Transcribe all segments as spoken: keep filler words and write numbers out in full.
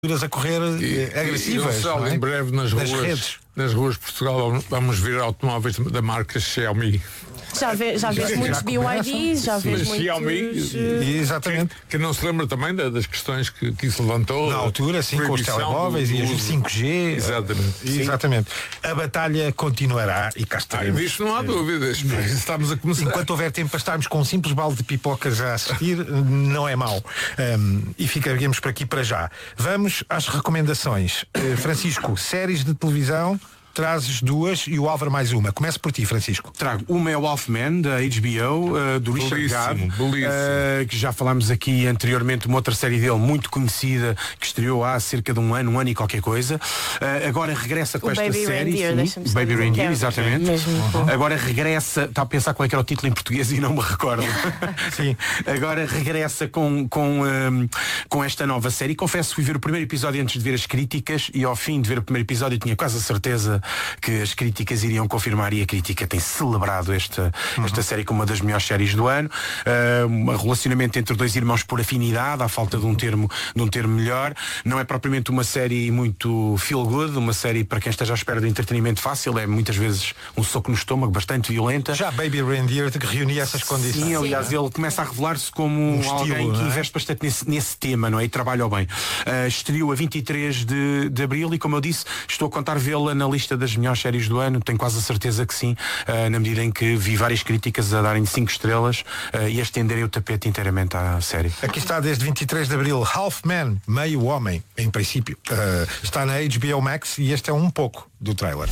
a correr e, agressivas. E, e não, não é? Em breve nas, nas ruas, redes. nas ruas de Portugal vamos ver automóveis da marca Xiaomi. Já, vê, já vês muitos B Y Ds, já vês muitos... Xiaomi, uh... exatamente. Que, que não se lembra também das questões que, que isso levantou. Na altura, sim, com os telemóveis do, e os cinco G. Exatamente. Exatamente. A batalha continuará e cá estaremos. Ah, disso não há dúvidas. Estamos a começar. Enquanto houver tempo para estarmos com um simples balde de pipocas a assistir, não é mau. Um, e ficaremos por aqui para já. Vamos às recomendações. Uh, Francisco, séries de televisão. Trazes duas e o Álvaro mais uma. Começo por ti, Francisco. Trago uma é o Wolfman, da H B O, uh, do Richard Gere, uh, que já falámos aqui anteriormente, uma outra série dele muito conhecida, que estreou há cerca de um ano, um ano e qualquer coisa. Uh, agora regressa com o esta Baby série. Reindeer, sim, Baby Reindeer, é, exatamente. Uhum. Agora regressa, está a pensar qual é que era o título em português e não me recordo. Sim. Agora regressa com, com, um, com esta nova série. Confesso, fui ver o primeiro episódio antes de ver as críticas e ao fim de ver o primeiro episódio tinha quase a certeza que as críticas iriam confirmar, e a crítica tem celebrado esta, uhum. esta série como uma das melhores séries do ano. Uh, um relacionamento entre dois irmãos por afinidade, à falta de um termo, de um termo melhor. Não é propriamente uma série muito feel good, uma série para quem esteja à espera de entretenimento fácil, é muitas vezes um soco no estômago, bastante violenta. Já Baby Reindeer que reunia essas condições. Sim, aliás, Sim. ele começa a revelar-se como um alguém estilo, que é? investe bastante nesse, nesse tema, não é? E trabalha bem. Uh, estreou a vinte e três de, de abril e, como eu disse, estou a contar vê-la na lista das melhores séries do ano, tenho quase a certeza que sim, uh, na medida em que vi várias críticas a darem cinco estrelas uh, e a estenderem o tapete inteiramente à série. Aqui está desde vinte e três de abril, Half Man, meio homem, em princípio. Uh, está na H B O Max e este é um pouco do trailer.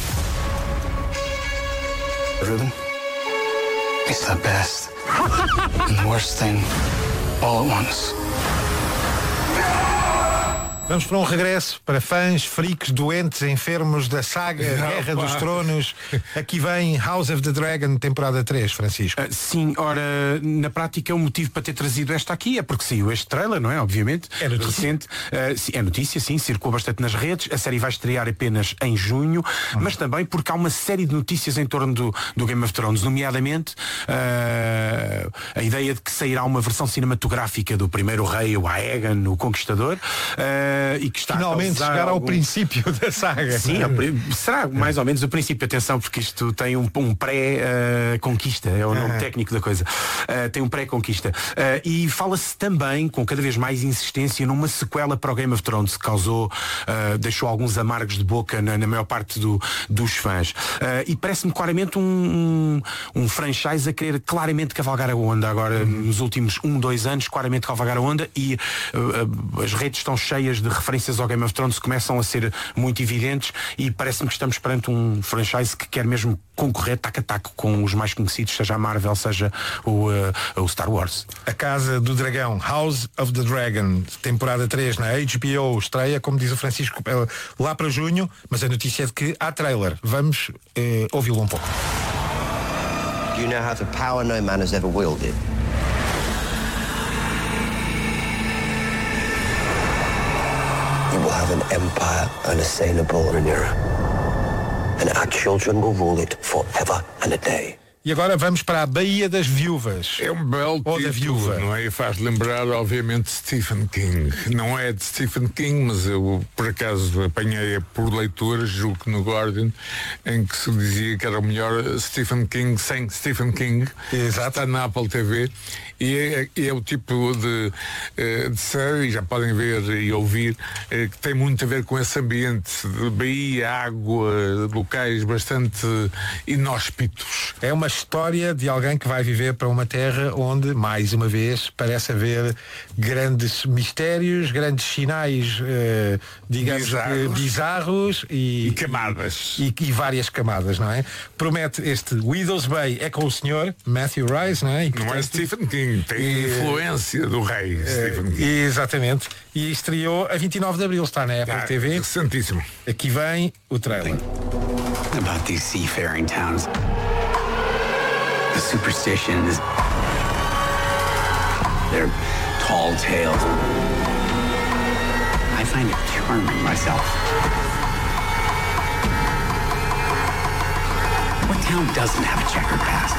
Ruben, it's the best and the worst thing all at once. Vamos para um regresso para fãs, freaks, doentes, enfermos da saga Guerra dos Tronos. Aqui vem House of the Dragon, temporada três, Francisco. Uh, sim, ora, na prática o motivo para ter trazido esta aqui é porque saiu este trailer, não é? Obviamente. É notícia. Recente. Uh, sim, é notícia, sim, circulou bastante nas redes. A série vai estrear apenas em junho, hum. mas também porque há uma série de notícias em torno do, do Game of Thrones, nomeadamente uh, a ideia de que sairá uma versão cinematográfica do primeiro rei, o Aegon, o Conquistador. Uh, E que está finalmente chegar algum... ao princípio da saga. Sim, é, será mais ou menos o princípio. Atenção, porque isto tem um, um pré-conquista, uh, é o nome uh-huh. técnico da coisa. Uh, tem um pré-conquista. Uh, e fala-se também, com cada vez mais insistência, numa sequela para o Game of Thrones, que causou, uh, deixou alguns amargos de boca na, na maior parte do, dos fãs. Uh, e parece-me claramente um, um, um franchise a querer claramente cavalgar a onda. Agora, uh-huh. nos últimos um, dois anos, claramente cavalgar a onda, e uh, uh, as redes estão cheias de referências ao Game of Thrones, começam a ser muito evidentes, e parece-me que estamos perante um franchise que quer mesmo concorrer taco a taco com os mais conhecidos, seja a Marvel, seja o, uh, o Star Wars. A Casa do Dragão, House of the Dragon, temporada três na H B O, estreia, como diz o Francisco, lá para junho, mas a notícia é de que há trailer. Vamos uh, ouvi-lo um pouco. Do you know how to power no man has ever wielded? You will have an empire unassailable, Rhaenyra. And our children will rule it forever and a day. E agora vamos para a Baía das Viúvas. É um belo Ou título, da viúva. não é? E faz lembrar, obviamente, Stephen King. Não é de Stephen King, mas eu, por acaso, apanhei-a por leituras, julgo que no Guardian, em que se dizia que era o melhor Stephen King sem Stephen King. Exato. Está na Apple T V. E é, é o tipo de, de série, já podem ver e ouvir, que tem muito a ver com esse ambiente de baía, água, locais bastante inóspitos. É uma história de alguém que vai viver para uma terra onde, mais uma vez, parece haver grandes mistérios, grandes sinais, eh, digamos, bizarros, que, bizarros e, e camadas. E, e várias camadas, não é? Promete este Widows Bay, é com o senhor Matthew Rice, não é? E, não é Stephen King. Tem e, influência do rei uh, Stephen King. Exatamente. E estreou a vinte e nove de abril, está na Apple ah, T V. Santíssimo. Aqui vem o trailer. About these seafaring towns. The superstitions. They're tall tales. I find it charming myself. What town doesn't have a checkered past?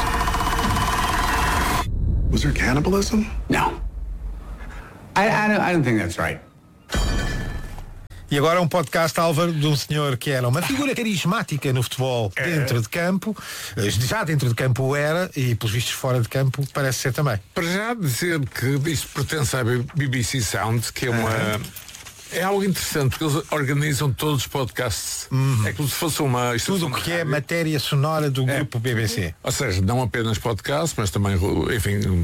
Was there cannibalism? No. I, I, don't, I don't think that's right. E agora um podcast, Álvaro, de um senhor que era uma figura carismática no futebol dentro de campo, já dentro de campo o era, e pelos vistos fora de campo parece ser também. Para já dizer que isto pertence à B B C Sound, que é uma... Uhum. É algo interessante, porque eles organizam todos os podcasts. Uhum. É como se fosse uma... Tudo o que é matéria sonora do grupo é. B B C. Ou seja, não apenas podcasts, mas também, enfim, uh,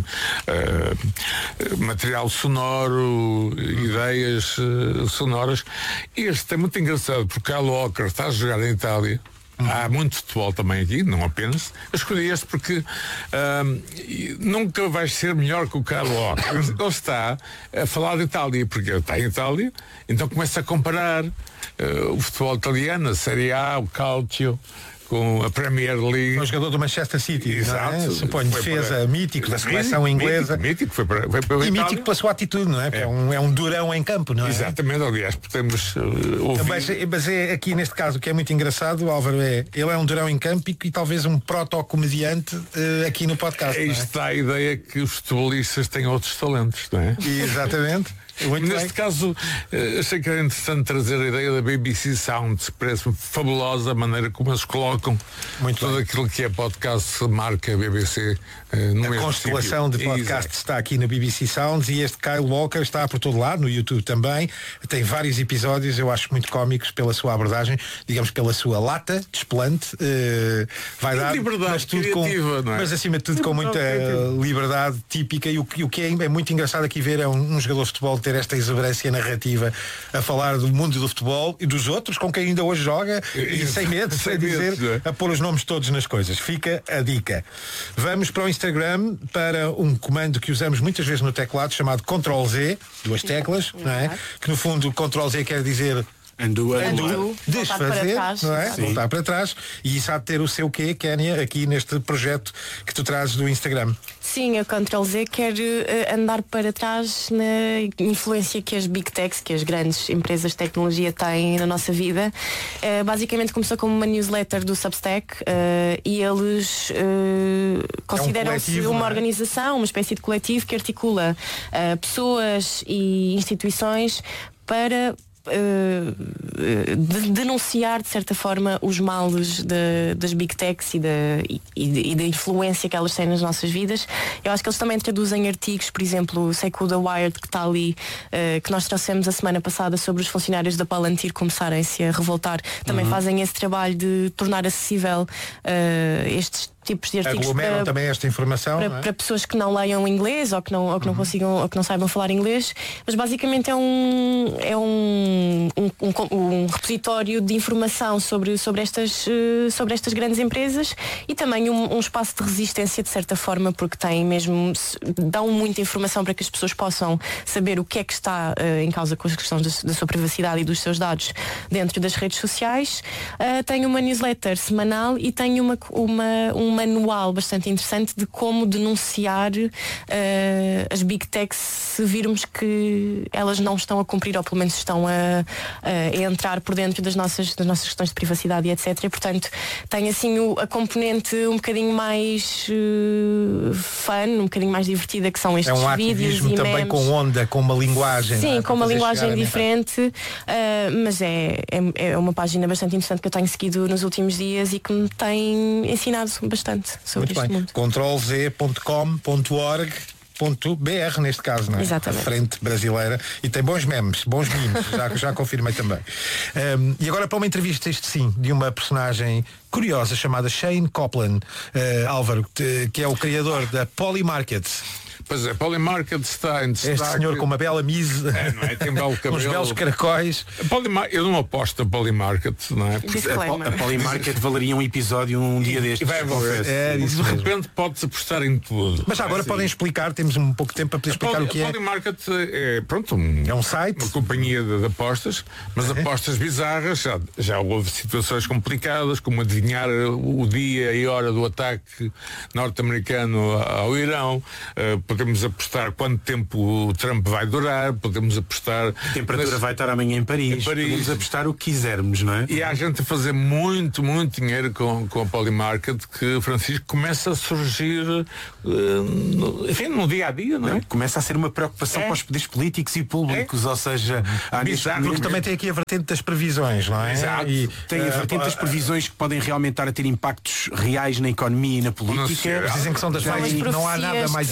material sonoro, uhum. ideias uh, sonoras. Este é muito engraçado, porque Kyle Walker está a jogar em Itália. Uhum. Há muito futebol também aqui, não apenas. Eu escolhi este porque um, nunca vais ser melhor que o Kyle Walker. Ele está a falar de Itália, porque ele está em Itália, então começa a comparar uh, o futebol italiano, a Série A, o Calcio, com a Premier League. Um jogador do Manchester City, exato, não é? Suponho, defesa para... mítico da seleção mítico, inglesa. Mítico, mítico, foi para, foi para e mítico pela sua atitude, não é? É. É, um, é um durão em campo, não é? Exatamente, aliás, podemos uh, ouvir. Mas, mas é aqui neste caso o que é muito engraçado, Álvaro, é ele é um durão em campo e, e talvez um proto-comediante uh, aqui no podcast. Aí está a ideia que os futebolistas têm outros talentos, não é? Exatamente. Muito Neste bem. caso, achei que era interessante trazer a ideia da B B C Sound. Parece-me fabulosa a maneira como eles colocam muito tudo bem. Aquilo que é podcast, marca B B C. No a constelação sítio. de podcasts está aqui no B B C Sounds e este Kyle Walker está por todo lado, no YouTube também. Tem vários episódios, eu acho muito cómicos pela sua abordagem, digamos pela sua lata desplante. Uh, vai e dar liberdade mas tudo criativa, com, não é? Mas acima de tudo com muita liberdade típica. E o, e o que é, é muito engraçado aqui ver é um, um jogador de futebol ter esta exuberância narrativa a falar do mundo do futebol e dos outros com quem ainda hoje joga e, e sem medo, sem dizer, é? a pôr os nomes todos nas coisas. Fica a dica. Vamos para o Instagram, para um comando que usamos muitas vezes no teclado chamado control Z, duas teclas, não é? Que no fundo control Z quer dizer Ando, ando, ando desfazer, trás, não é? Voltar para trás. E isso há de ter o seu quê, Kénia, aqui neste projeto que tu trazes do Instagram. Sim, a control Z quer uh, andar para trás na influência que as Big Techs, que as grandes empresas de tecnologia têm na nossa vida. Uh, basicamente começou como uma newsletter do Substack uh, e eles uh, consideram-se é um uma é? organização, uma espécie de coletivo que articula uh, pessoas e instituições para Uh, de denunciar de certa forma os males de, das Big Techs e da, e, e da influência que elas têm nas nossas vidas. Eu acho que eles também traduzem artigos, por exemplo, sei que o The Wired que está ali, uh, que nós trouxemos a semana passada sobre os funcionários da Palantir começarem-se a revoltar, também uhum. fazem esse trabalho de tornar acessível uh, estes tipos de artigos aglomeram para, também esta informação para, é? para pessoas que não leiam inglês ou que não, ou que não uhum. consigam ou que não saibam falar inglês, mas basicamente é um é um, um, um, um repositório de informação sobre, sobre, estas, sobre estas grandes empresas e também um, um espaço de resistência de certa forma, porque têm mesmo dão muita informação para que as pessoas possam saber o que é que está uh, em causa com as questões da, da sua privacidade e dos seus dados dentro das redes sociais. Uh, tem uma newsletter semanal e tem uma, uma, um manual bastante interessante de como denunciar uh, as Big Techs se virmos que elas não estão a cumprir ou pelo menos estão a, a entrar por dentro das nossas, das nossas questões de privacidade e etcétera. E, portanto, tem assim o, a componente um bocadinho mais uh, fun, um bocadinho mais divertida, que são estes vídeos. É um vídeos ativismo e também memes. com onda, com uma linguagem. Sim, é? com uma linguagem diferente, uh, mas é, é, é uma página bastante interessante que eu tenho seguido nos últimos dias e que me tem ensinado bastante sobre Muito este bem. mundo. control z ponto com ponto org ponto b r neste caso, não é? Exatamente. A frente brasileira e tem bons memes, bons memes, já, já confirmei também. Um, e agora para uma entrevista, este sim, de uma personagem curiosa chamada Shane Copland, uh, Álvaro, que é o criador da Polymarket. Pois é, Polymarket está em destaque. Este senhor com uma bela mise, é, não é? Tem um belo cabelo. uns belos caracóis. Polymar... Eu não aposto a Polymarket, não é? Porque a, a Polymarket valeria um episódio um dia destes. Vai valer. É, de repente pode-se apostar em tudo. Mas já agora é, podem explicar, temos um pouco de tempo para poder explicar Poly, o que é. A Polymarket é, pronto, um, é um site, uma companhia de, de apostas, mas é. apostas bizarras. Já, já houve situações complicadas, como adivinhar o dia e hora do ataque norte-americano ao Irão. Uh, podemos apostar quanto tempo o Trump vai durar, podemos apostar... A temperatura mas, vai estar amanhã em Paris, em Paris, podemos apostar o que quisermos, não é? E há gente a fazer muito, muito dinheiro com, com a Polymarket, que, Francisco, começa a surgir, uh, no, enfim, no dia-a-dia, não é? Começa a ser uma preocupação é. para os poderes políticos e públicos, é. ou seja... Há Bizarro, porque também tem aqui a vertente das previsões, não é? Exato. E, tem a vertente uh, das previsões que podem realmente estar a ter impactos reais na economia e na política. Eles dizem que são das mais, não há nada mais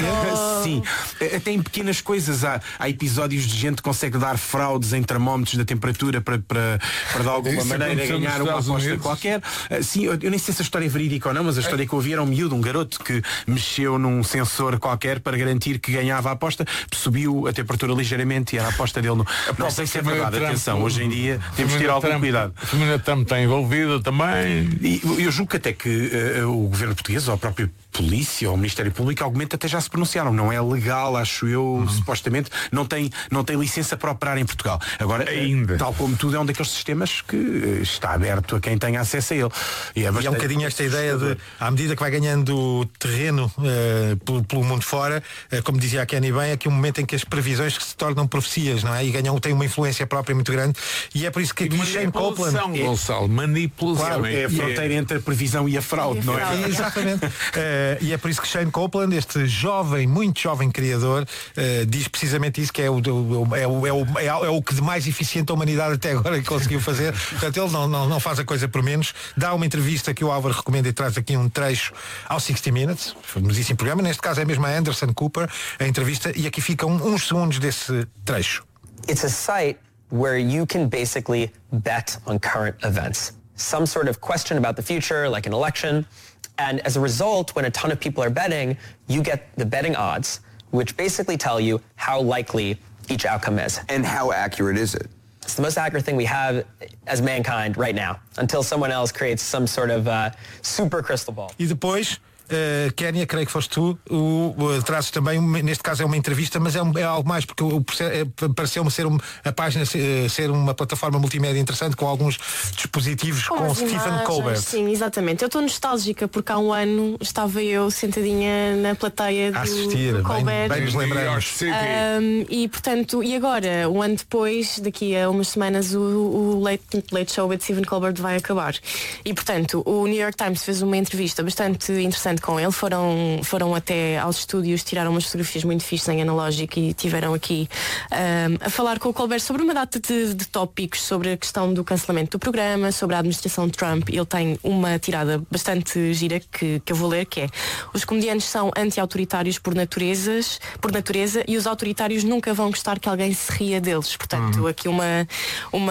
Sim, até em pequenas coisas há, há episódios de gente que consegue dar fraudes em termómetros da temperatura para, para, para de alguma Isso maneira ganhar uma aposta Unidos. qualquer. Uh, sim, eu, eu nem sei se a história é verídica ou não, mas a história é. que eu ouvi era um miúdo, um garoto que mexeu num sensor qualquer para garantir que ganhava a aposta, subiu a temperatura ligeiramente e era a aposta dele. No... Não sei se é verdade, Trump, atenção, hoje em dia temos de ter algum Trump, cuidado. A família Trump está envolvida também. E eu julgo que até que uh, o governo português ou a própria polícia ou o Ministério Público, argumento até já se pronunciaram. Não é legal, acho eu, uhum. supostamente, não tem, não tem licença para operar em Portugal. Agora, ainda, tal como tudo, é um daqueles sistemas que está aberto a quem tenha acesso a ele. E é, e é um bocadinho esta ideia de, à medida que vai ganhando terreno uh, pelo, pelo mundo fora, uh, como dizia a Kenny bem, é que um momento em que as previsões que se tornam profecias, não é? E ganham, têm uma influência própria muito grande. E é por isso que aqui Shane Copeland... É, Gonçalo, manipulação. Claro, é a fronteira é... entre a previsão e a fraude, e a não fraude. é? Exatamente. uh, e é por isso que Shane Copeland, este jovem, muito jovem criador, uh, diz precisamente isso, que é o, é, o, é, o, é, o, é o que de mais eficiente a humanidade até agora conseguiu fazer. Portanto, ele não, não, não faz a coisa por menos. Dá uma entrevista que o Álvaro recomenda e traz aqui um trecho ao sixty minutes, famosíssimo programa. Neste caso é mesmo a Anderson Cooper, a entrevista, e aqui ficam uns segundos desse trecho. It's a site where you can basically bet on current events. Some sort of question about the future, like an election. And as a result, when a ton of people are betting, you get the betting odds, which basically tell you how likely each outcome is. And how accurate is it? It's the most accurate thing we have as mankind right now, until someone else creates some sort of uh, super crystal ball. E depois... Uh, Kénia, creio que foste tu, o, o, trazes também, neste caso é uma entrevista, mas é, um, é algo mais, porque o, é, pareceu-me ser um, a página ser, ser uma plataforma multimédia interessante com alguns dispositivos com, com Stephen imagens, Colbert. Sim, exatamente. Eu estou nostálgica porque há um ano estava eu sentadinha na plateia do, a assistir, do Colbert. Bem, bem nos lembramos. Um, e portanto, e agora, um ano depois, daqui a umas semanas, o, o Late, Late Show with Stephen Colbert vai acabar. E portanto, o New York Times fez uma entrevista bastante interessante com ele, foram, foram até aos estúdios, tiraram umas fotografias muito fixas em analógico e tiveram aqui um, a falar com o Colbert sobre uma data de, de tópicos, sobre a questão do cancelamento do programa, sobre a administração de Trump. Ele tem uma tirada bastante gira que, que eu vou ler, que é: os comediantes são anti-autoritários por, naturezas, por natureza e os autoritários nunca vão gostar que alguém se ria deles. Portanto, uhum. aqui uma, uma,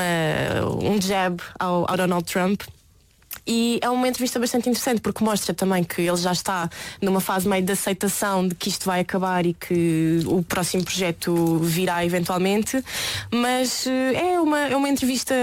um jab ao, ao Donald Trump. E é uma entrevista bastante interessante porque mostra também que ele já está numa fase meio de aceitação de que isto vai acabar e que o próximo projeto virá eventualmente, mas é uma, é uma entrevista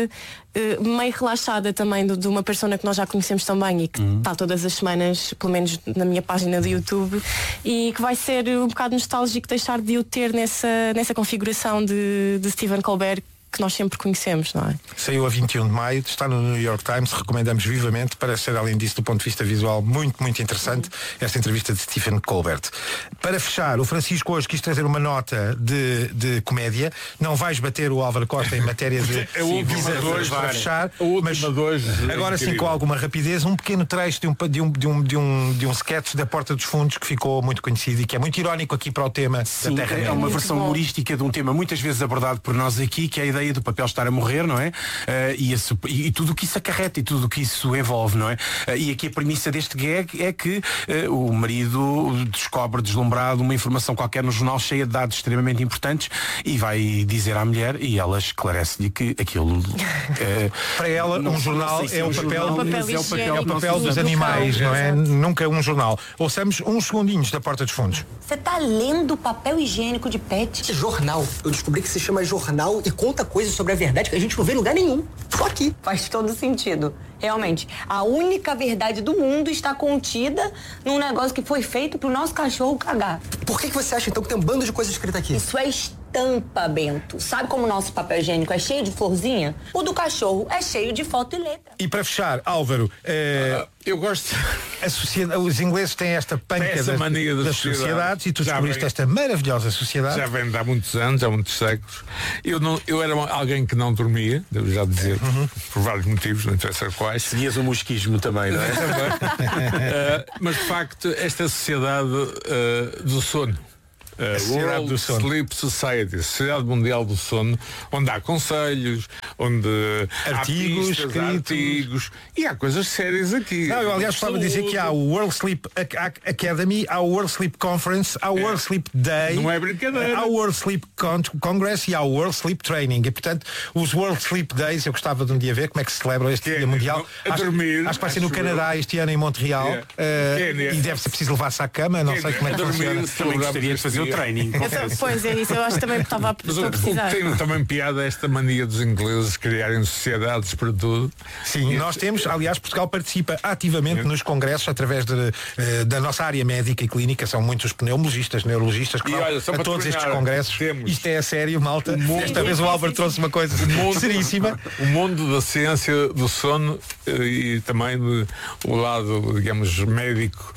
meio relaxada também de, de uma persona que nós já conhecemos também e que uhum. está todas as semanas, pelo menos na minha página do YouTube, e que vai ser um bocado nostálgico deixar de o ter nessa, nessa configuração de, de Stephen Colbert que nós sempre conhecemos, não é? Saiu a vinte e um de maio, está no New York Times, recomendamos vivamente, para ser, além disso, do ponto de vista visual, muito, muito interessante, esta entrevista de Stephen Colbert. Para fechar, o Francisco hoje quis trazer uma nota de, de comédia. Não vais bater o Álvaro Costa em matéria de é o dois, para fechar, mas dois, agora sim, com alguma rapidez, um pequeno trecho de um, de um, de um, de um, de um sketch da Porta dos Fundos que ficou muito conhecido e que é muito irónico aqui para o tema sim, da Terra. É uma versão humorística de um tema muitas vezes abordado por nós aqui, que é a ideia do papel estar a morrer, não é? Uh, e, esse, e, e tudo o que isso acarreta e tudo o que isso envolve, não é? Uh, e aqui a premissa deste gag é que uh, o marido descobre deslumbrado uma informação qualquer no jornal cheia de dados extremamente importantes e vai dizer à mulher e ela esclarece-lhe que aquilo uh, para ela um jornal é o papel, um papel, é o papel, é o papel dos animais, não é? Nunca um jornal. Ouçamos uns segundinhos da Porta dos Fundos. Você tá lendo papel higiênico de pet? Jornal. Eu descobri que se chama jornal e conta coisas sobre a verdade que a gente não vê em lugar nenhum. Só aqui. Faz todo sentido. Realmente, a única verdade do mundo está contida num negócio que foi feito pro nosso cachorro cagar. Por que, que você acha então que tem um bando de coisas escritas aqui? Isso é extremamente tampa, Bento. Sabe como o nosso papel higiênico é cheio de florzinha? O do cachorro é cheio de foto e letra. E para fechar, Álvaro, eh, uh, eu gosto. A sociedade, os ingleses têm esta panca essa das, mania das, das sociedades. sociedades e tu descobriste vem, esta maravilhosa sociedade. Já vem de há muitos anos, há muitos séculos. Eu, não, eu era alguém que não dormia, devo já dizer, uhum. por vários motivos, não interessa quais. Seguias o mosquismo também, não é? uh, mas de facto, esta sociedade uh, do sono. Uh, World do sono. Sleep Society, Sociedade Mundial do Sono, onde há conselhos, onde artigos, há pistas, há artigos e há coisas sérias aqui. Não, eu aliás estava a dizer que há o World Sleep Academy, há o World Sleep Conference, há o World é. Sleep Day, não é brincadeira. Há o World Sleep Con Congress e há o World Sleep Training. E portanto, os World Sleep Days, eu gostava de um dia ver como é que se celebra este Quênia, dia mundial. Não, acho, dormir, acho que vai ser no Canadá eu. este ano em Montreal. Yeah. Uh, e deve ser preciso levar-se à cama, não Quênia, sei como é que funciona. Também gostaria de fazer o training. Pois é isso, eu acho que também estava a precisar. Tem também piada esta mania dos ingleses criarem sociedades para tudo. Sim, e nós temos, aliás, Portugal participa ativamente nos congressos através de, da nossa área médica e clínica, são muitos pneumologistas, neurologistas que vão a todos terminar, estes congressos. Temos. Isto é a sério, malta. Mundo, Esta vez o Álvaro trouxe uma coisa mundo, seríssima. O mundo da ciência do sono e também de, o lado, digamos, médico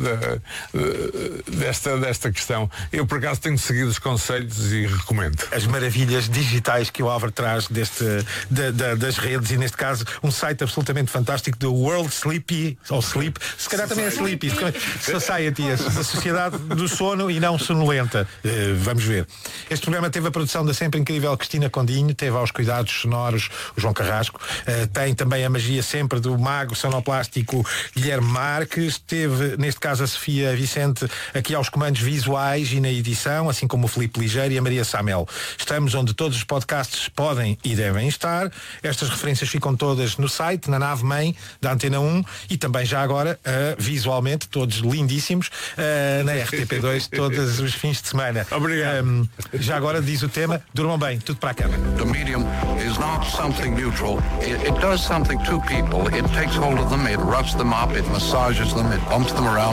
de, de, desta, desta questão. Eu, por acaso, tenho seguido os conselhos e recomendo. As maravilhas digitais que o Álvaro traz deste, de, de, das redes e, neste caso, um site absolutamente fantástico do World Sleepy, ou Sleep, se calhar também é Sleepy, Society, a Sociedade do Sono e não sonolenta. Uh, vamos ver. Este programa teve a produção da sempre incrível Cristina Condinho, teve aos cuidados sonoros o João Carrasco, uh, tem também a magia sempre do mago sonoplástico Guilherme Marques, teve, neste caso, a Sofia Vicente aqui aos comandos visuais e na edição, assim como o Filipe Ligeiro e a Maria Samel. Estamos onde todos os podcasts podem e devem estar. Estas referências ficam todas no site, na nave mãe da Antena um e também já agora, uh, visualmente, todos lindíssimos, uh, na R T P dois todos os fins de semana. Obrigado. Um, já agora diz o tema, durmam bem, tudo para a cama. The medium is not something neutral. It, it does something to people. It takes hold of them, it roughs them up, it massages them, it bumps them around.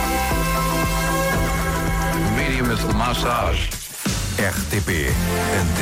The medium is the massage. R T P